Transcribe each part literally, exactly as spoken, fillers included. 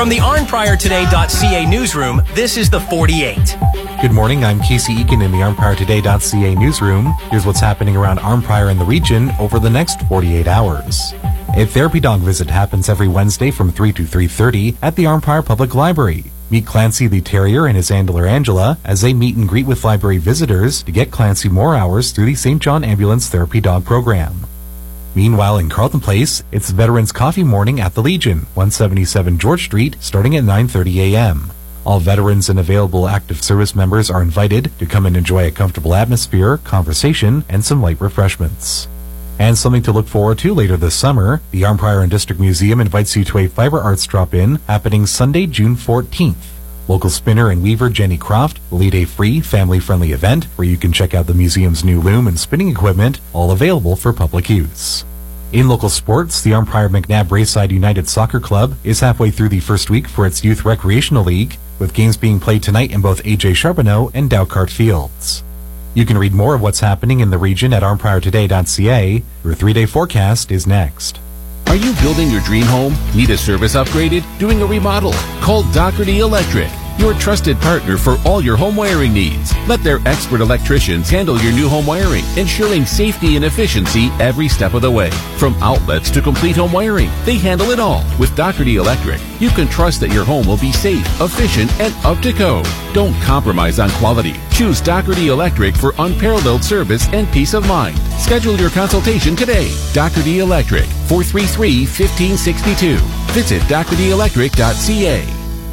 From the arn prior today dot c a newsroom, this is the forty-eight. Good morning, I'm Casey Eakin in the arn prior today dot c a newsroom. Here's what's happening around Arnprior and the region over the next forty-eight hours. A therapy dog visit happens every Wednesday from three to three thirty at the Arnprior Public Library. Meet Clancy the Terrier and his handler Angela as they meet and greet with library visitors to get Clancy more hours through the Saint John Ambulance Therapy Dog Program. Meanwhile, in Carlton Place, it's Veterans Coffee Morning at the Legion, one seventy-seven George Street, starting at nine thirty a m All veterans and available active service members are invited to come and enjoy a comfortable atmosphere, conversation, and some light refreshments. And something to look forward to later this summer, the Arnprior and District Museum invites you to a fiber arts drop-in happening Sunday, June fourteenth. Local spinner and weaver Jenny Croft will lead a free, family-friendly event where you can check out the museum's new loom and spinning equipment, all available for public use. In local sports, the Arnprior McNabb Braeside United Soccer Club is halfway through the first week for its Youth Recreational League, with games being played tonight in both A J Charbonneau and Dowcart Fields. You can read more of what's happening in the region at arn prior today dot c a. Your three-day forecast is next. Are you building your dream home? Need a service upgraded? Doing a remodel? Call Doherty Electric, your trusted partner for all your home wiring needs. Let their expert electricians handle your new home wiring, ensuring safety and efficiency every step of the way. From outlets to complete home wiring, they handle it all. With Doherty Electric, you can trust that your home will be safe, efficient, and up to code. Don't compromise on quality. Choose Doherty Electric for unparalleled service and peace of mind. Schedule your consultation today. Doherty Electric, four three three, one five six two. Visit doherty electric dot c a.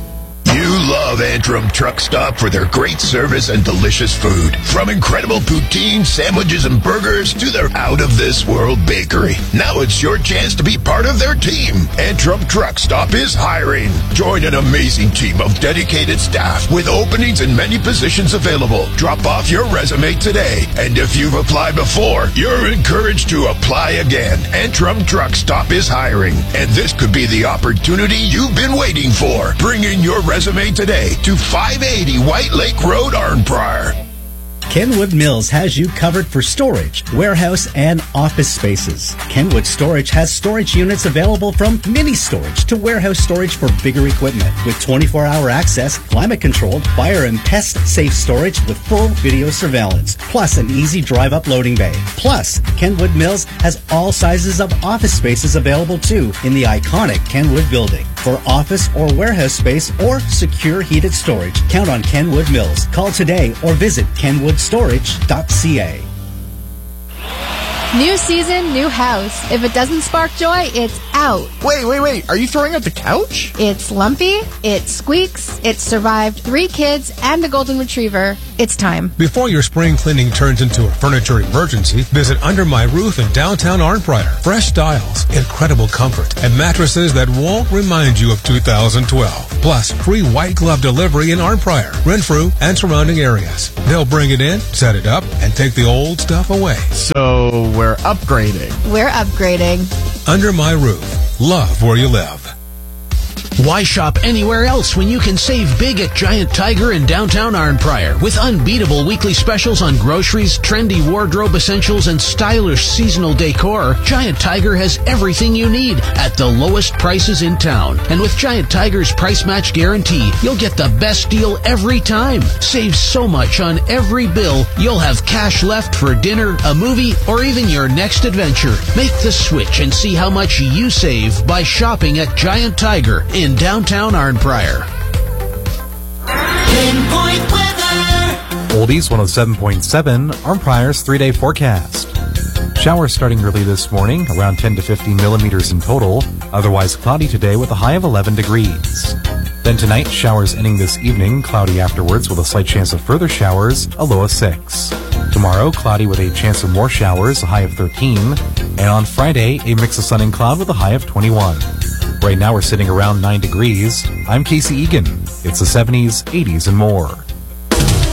You love Antrim Truck Stop for their great service and delicious food. From incredible poutine, sandwiches, and burgers to their out-of-this-world bakery. Now it's your chance to be part of their team. Antrim Truck Stop is hiring. Join an amazing team of dedicated staff with openings in many positions available. Drop off your resume today. And if you've applied before, you're encouraged to apply again. Antrim Truck Stop is hiring. And this could be the opportunity you've been waiting for. Bring in your resume Resume today to five eighty White Lake Road, Arnprior. Kenwood Mills has you covered for storage, warehouse, and office spaces. Kenwood Storage has storage units available from mini storage to warehouse storage for bigger equipment with twenty-four hour access, climate-controlled, fire and pest-safe storage with full video surveillance, plus an easy drive-up loading bay. Plus, Kenwood Mills has all sizes of office spaces available too in the iconic Kenwood building. For office or warehouse space or secure heated storage, count on Kenwood Mills. Call today or visit kenwood storage dot c a. New season, new house. If it doesn't spark joy, it's out. Wait, wait, wait. Are you throwing out the couch? It's lumpy, it squeaks, it survived three kids and a golden retriever. It's time. Before your spring cleaning turns into a furniture emergency, visit Under My Roof in downtown Arnprior. Fresh styles, incredible comfort, and mattresses that won't remind you of two thousand twelve. Plus, free white glove delivery in Arnprior, Renfrew, and surrounding areas. They'll bring it in, set it up, and take the old stuff away. So we're upgrading. We're upgrading. Under My Roof. Love where you live. Why shop anywhere else when you can save big at Giant Tiger in downtown Arnprior with unbeatable weekly specials on groceries, trendy wardrobe essentials, and stylish seasonal decor? Giant Tiger has everything you need at the lowest prices in town. And with Giant Tiger's price match guarantee, you'll get the best deal every time. Save so much on every bill, you'll have cash left for dinner, a movie, or even your next adventure. Make the switch and see how much you save by shopping at Giant Tiger in downtown Arnprior. Pinpoint weather. Oldies one oh seven point seven, Arnprior's three-day forecast. Showers starting early this morning, around ten to fifteen millimeters in total. Otherwise cloudy today with a high of eleven degrees. Then tonight, showers ending this evening, cloudy afterwards with a slight chance of further showers, a low of six. Tomorrow, cloudy with a chance of more showers, a high of thirteen. And on Friday, a mix of sun and cloud with a high of twenty-one. Right now we're sitting around nine degrees. I'm Casey Egan. It's the seventies, eighties, and more.